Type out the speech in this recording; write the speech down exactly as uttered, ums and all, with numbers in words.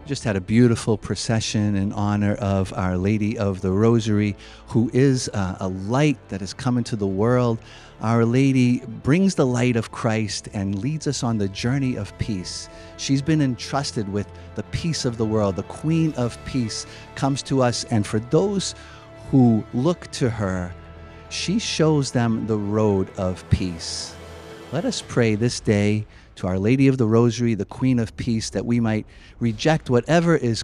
just had a beautiful procession in honor of Our Lady of the Rosary, who is uh, a light that has come into the world. Our Lady brings the light of Christ and leads us on the journey of peace. She's been entrusted with the peace of the world. The Queen of Peace comes to us, and for those who look to her, she shows them the road of peace. Let us pray this day to Our Lady of the Rosary, the Queen of Peace, that we might reject whatever is